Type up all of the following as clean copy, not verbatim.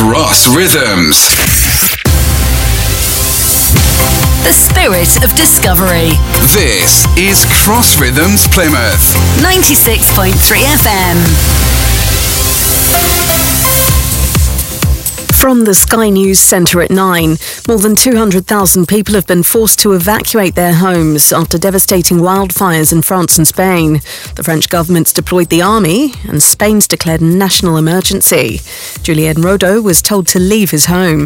Cross Rhythms. The spirit of discovery. This is Cross Rhythms Plymouth. 96.3 FM. From the Sky News Centre at 9, more than 200,000 people have been forced to evacuate their homes after devastating wildfires in France and Spain. The French government's deployed the army and Spain's declared national emergency. Julien Rodeau was told to leave his home.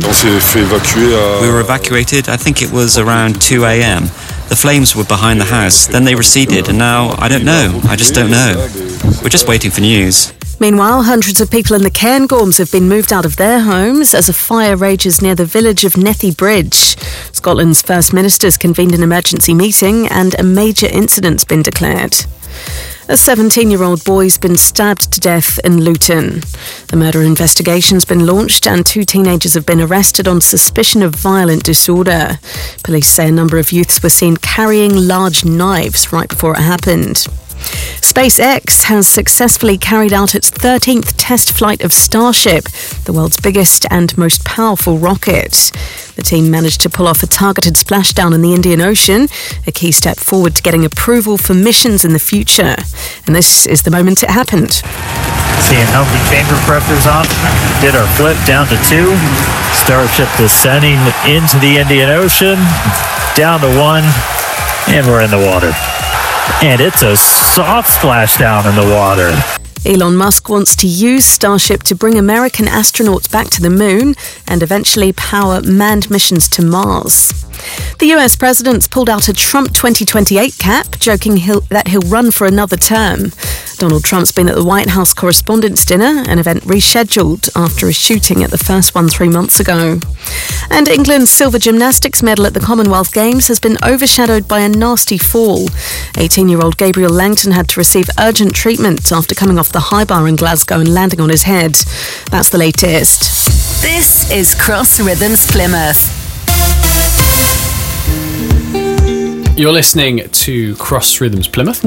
We were evacuated, I think it was around 2 a.m. The flames were behind the house, then they receded, and now I don't know. I just don't know. We're just waiting for news. Meanwhile, hundreds of people in the Cairngorms have been moved out of their homes as a fire rages near the village of Nethy Bridge. Scotland's First Minister's convened an emergency meeting and a major incident's been declared. A 17-year-old boy's been stabbed to death in Luton. The murder investigation's been launched and 2 teenagers have been arrested on suspicion of violent disorder. Police say a number of youths were seen carrying large knives right before it happened. SpaceX has successfully carried out its 13th test flight of Starship, the world's biggest and most powerful rocket. The team managed to pull off a targeted splashdown in the Indian Ocean, a key step forward to getting approval for missions in the future. And this is the moment it happened. Seeing how many chamber pressures on, did our flip down to 2. Starship descending into the Indian Ocean, down to 1, and we're in the water. And it's a soft splashdown in the water. Elon Musk wants to use Starship to bring American astronauts back to the moon and eventually power manned missions to Mars. The US president's pulled out a Trump 2028 cap, joking that he'll run for another term. Donald Trump's been at the White House Correspondents' Dinner, an event rescheduled after a shooting at the first one 3 months ago. And England's silver gymnastics medal at the Commonwealth Games has been overshadowed by a nasty fall. 18-year-old Gabriel Langton had to receive urgent treatment after coming off the high bar in Glasgow and landing on his head. That's the latest. This is Cross Rhythms Plymouth. You're listening to Cross Rhythms Plymouth,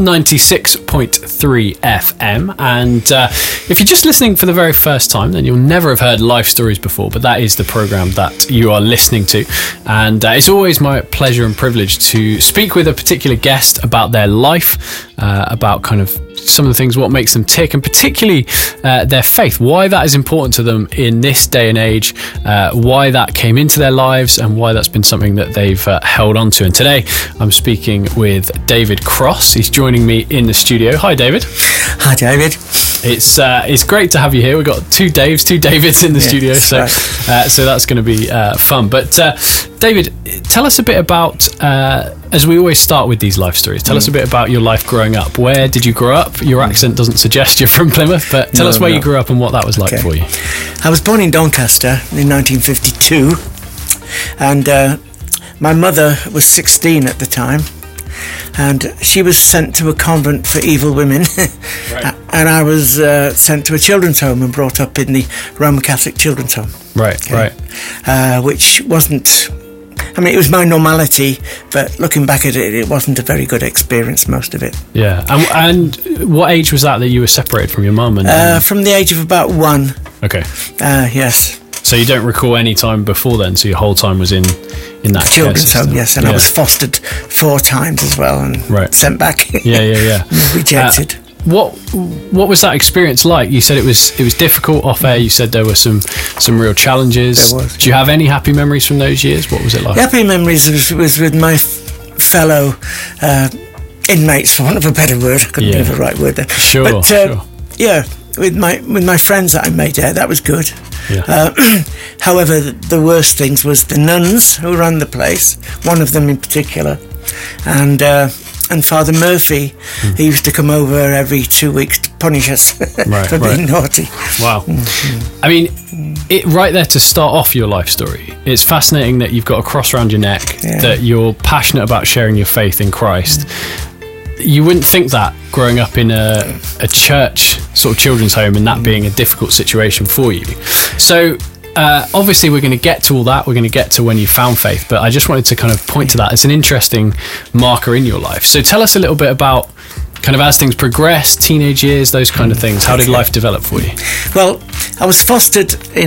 96.3 FM. And if you're just listening for the very first time, then you'll never have heard life stories before, but that is the programme that you are listening to. And it's always my pleasure and privilege to speak with a particular guest about their life, about kind of some of the things, what makes them tick, and particularly their faith, why that is important to them in this day and age, why that came into their lives, and why that's been something that they've held on to. And today I'm speaking with David Cross. He's joining me in the studio. Hi, David. Hi, David. It's great to have you here. We've got 2 Davids in the studio, so right. So that's going to be fun. But David, tell us a bit about, as we always start with these life stories, tell us a bit about your life growing up. Where did you grow up? Your accent doesn't suggest you're from Plymouth, but tell us where you grew up and what that was like for you. I was born in Doncaster in 1952, and my mother was 16 at the time, and she was sent to a convent for evil women. Right. And I was sent to a children's home and brought up in the Roman Catholic children's home. Right, okay. Right. Which wasn't, I mean, it was my normality, but looking back at it, it wasn't a very good experience, most of it. Yeah. And what age was that you were separated from your mum? From the age of about 1. Okay. Yes. So you don't recall any time before then? So your whole time was in that children's home, yes. And I was fostered 4 times as well, and sent back. Yeah. Rejected. What was that experience like? You said it was difficult off air. You said there were some real challenges. There was. Do you have any happy memories from those years? What was it like? The happy memories was with my fellow inmates, for want of a better word. I couldn't think of the right word there. Sure. Yeah, with my friends that I made there, that was good. Yeah. However, the worst things was the nuns who ran the place, one of them in particular, and Father Murphy, he used to come over every 2 weeks to punish us for being naughty. Wow. Mm-hmm. I mean, right there to start off your life story, it's fascinating that you've got a cross around your neck, that you're passionate about sharing your faith in Christ. You wouldn't think that growing up in a church sort of children's home and that being a difficult situation for you. So obviously we're going to get to all that. We're going to get to when you found faith, but I just wanted to kind of point to that. It's an interesting marker in your life. So tell us a little bit about kind of as things progress, teenage years, those kind of things. How did life develop for you? Well, I was fostered in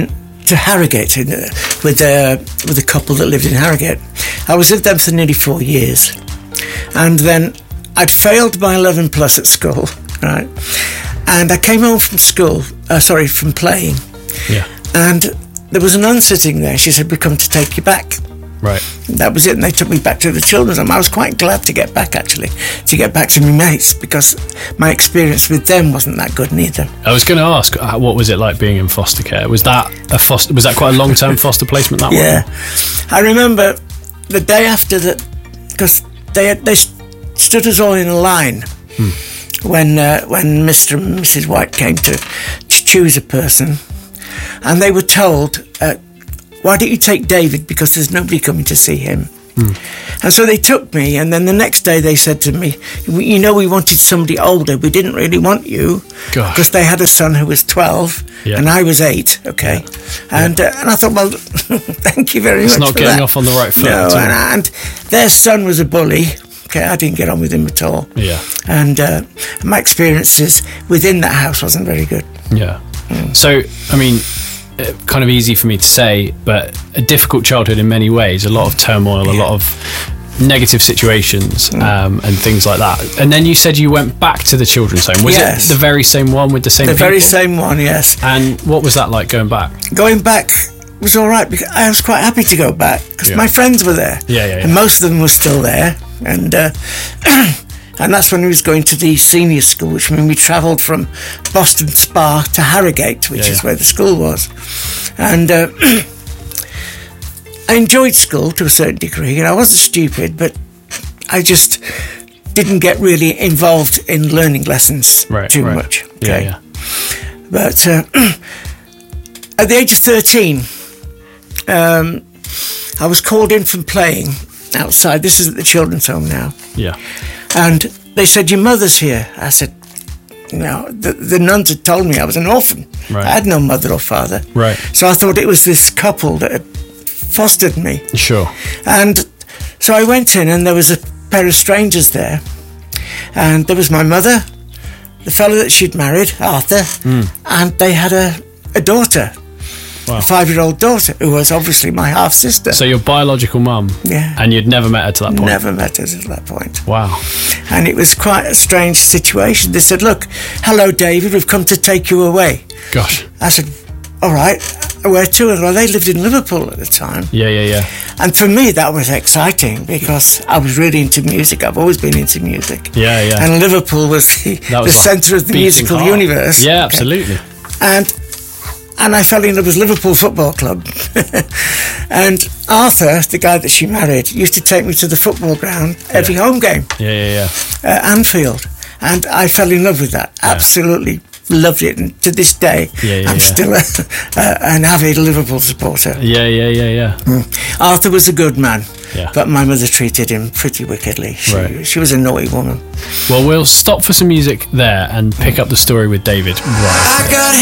to Harrogate with a couple that lived in Harrogate. I was with them for nearly 4 years, and then I'd failed my 11 plus at school, right? And I came home from school, from playing, and there was a nun sitting there. She said, "We come to take you back." Right. That was it, and they took me back to the children's home. I was quite glad to get back, actually, to get back to my mates, because my experience with them wasn't that good neither. I was going to ask, what was it like being in foster care? Was that quite a long-term foster placement, that one? Yeah. I remember the day after that, because they stood us all in a line when Mr. and Mrs. White came to choose a person, and they were told, "Why don't you take David, because there's nobody coming to see him?" And so they took me, and then the next day they said to me, "We wanted somebody older. We didn't really want you," because they had a son who was 12 and I was 8. Okay, and I thought, well, thank you very much. It's not for getting that. off on the right foot. No, and their son was a bully. Okay, I didn't get on with him at all. Yeah, and my experiences within that house wasn't very good. Yeah. So, I mean, kind of easy for me to say, but a difficult childhood in many ways, a lot of turmoil, a lot of negative situations, and things like that. And then you said you went back to the children's home. Was it the very same one with the same people? The very same one, yes. And what was that like going back? Going back was all right, because I was quite happy to go back, because my friends were there. And most of them were still there. And and that's when we was going to the senior school, which means we travelled from Boston Spa to Harrogate, which is where the school was. And I enjoyed school to a certain degree, and I wasn't stupid, but I just didn't get really involved in learning lessons too much. Okay? But at the age of 13, I was called in from playing outside. This is at the children's home now. Yeah. And they said, "Your mother's here." I said, "No." The nuns had told me I was an orphan. Right. I had no mother or father. Right. So I thought it was this couple that had fostered me. Sure. And so I went in, and there was a pair of strangers there. And there was my mother, the fellow that she'd married, Arthur, and they had a daughter. Wow. A 5-year-old daughter, who was obviously my half-sister. So your biological mum? Yeah. And you'd never met her to that point? Never met her to that point. Wow. And it was quite a strange situation. They said, "Look, hello, David, we've come to take you away." Gosh. I said, "All right, where to?" Well, they lived in Liverpool at the time. Yeah. And for me, that was exciting, because I was really into music. I've always been into music. Yeah. And Liverpool was the centre of the musical universe. Yeah, absolutely. And I fell in love with Liverpool Football Club. And Arthur, the guy that she married, used to take me to the football ground every home game. Yeah. Anfield. And I fell in love with that. Absolutely loved it. And to this day, I'm still an avid Liverpool supporter. Yeah. Arthur was a good man. But my mother treated him pretty wickedly. She was a naughty woman. Well, we'll stop for some music there and pick up the story with David right.